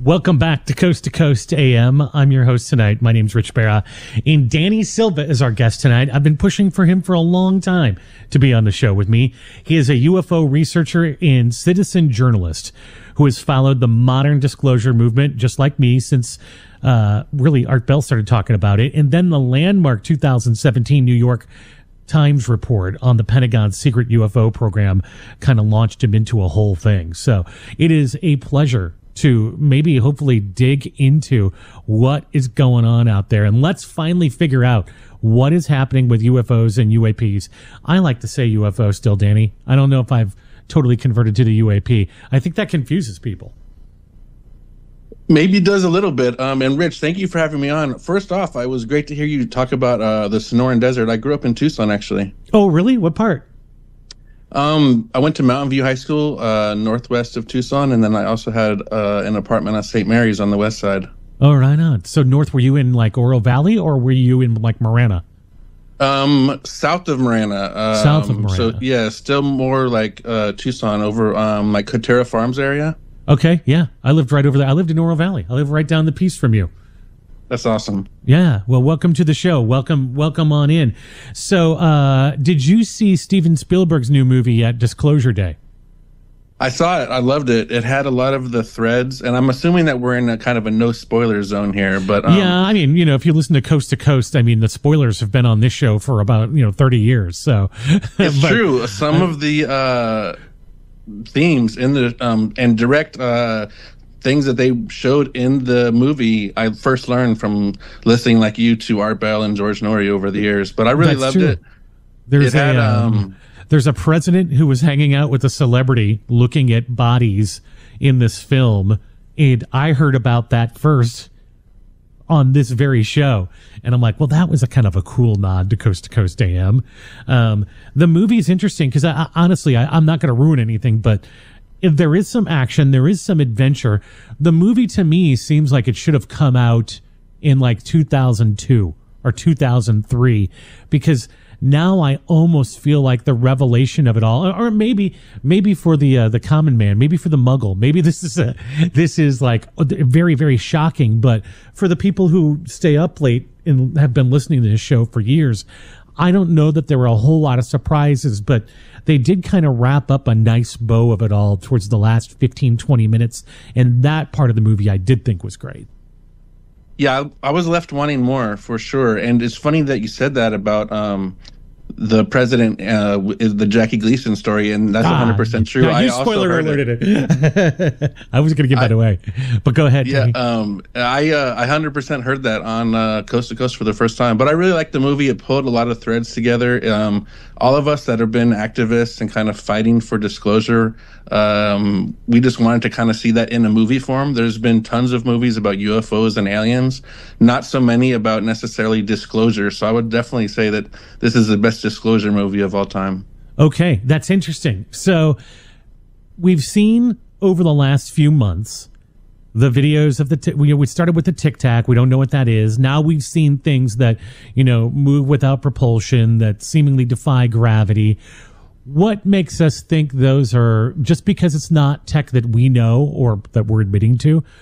Welcome back to Coast AM. I'm your host tonight. My name's Rich Barra. And Danny Silva is our guest tonight. I've been pushing for him for a long time to be on the show with me. He is a UFO researcher and citizen journalist who has followed the modern disclosure movement, just like me, since really Art Bell started talking about it. And then the landmark 2017 New York Times report on the Pentagon's secret UFO program kind of launched him into a whole thing. So it is a pleasure to maybe hopefully dig into what is going on out there. And let's finally figure out what is happening with UFOs and UAPs. I like to say UFO still, Danny. I don't know if I've totally converted to the UAP. I think that confuses people. Maybe it does a little bit. And Rich, thank you for having me on. First off, it was great to hear you talk about the Sonoran Desert. I grew up in Tucson, actually. Oh, really? What part? I went to Mountain View High School, northwest of Tucson, and then I also had an apartment at St. Mary's on the west side. Oh, right on. So north, were you in like Oro Valley, or were you in like Marana? South of Marana. South of Marana. So yeah, still more like Tucson, over like Cotera Farms area. Okay, yeah. I lived right over there. I lived in Oro Valley. I live right down the piece from you. That's awesome. Yeah. Well, welcome to the show. Welcome on in. So, did you see Steven Spielberg's new movie at Disclosure Day? I saw it. I loved it. It had a lot of the threads, and I'm assuming that we're in a kind of a no spoiler zone here. But yeah, I mean, you know, if you listen to Coast, I mean, the spoilers have been on this show for about 30 years. So it's true. Some of the themes in the and direct things that they showed in the movie, I first learned from listening like you to Art Bell and George Norrie over the years. But I really loved it. There's there's a president who was hanging out with a celebrity looking at bodies in this film, and I heard about that first on this very show. And I'm like, well, that was a kind of a cool nod to Coast AM. The movie's interesting because honestly, I'm not going to ruin anything, but if there is some action, there is some adventure. The movie to me seems like it should have come out in like 2002 or 2003, because now I almost feel like the revelation of it all, or maybe for the common man, maybe for the muggle, maybe this is like very, very shocking. But for the people who stay up late and have been listening to this show for years, I don't know that there were a whole lot of surprises, but they did kind of wrap up a nice bow of it all towards the last 15, 20 minutes. And that part of the movie I did think was great. Yeah, I was left wanting more for sure. And it's funny that you said that about the president, is the Jackie Gleason story, and that's 100% true. I spoiler alerted it. I was going to give that away, but go ahead. Yeah, I 100% heard that on Coast to Coast for the first time. But I really liked the movie. It pulled a lot of threads together. All of us that have been activists and kind of fighting for disclosure, we just wanted to kind of see that in a movie form. There's been tons of movies about UFOs and aliens, not so many about necessarily disclosure. So I would definitely say that this is the best disclosure movie of all time. Okay, that's interesting. So we've seen over the last few months the videos of we started with the Tic Tac. We don't know what that is. Now we've seen things that, move without propulsion, that seemingly defy gravity. What makes us think those are, just because it's not tech that we know or that we're admitting to,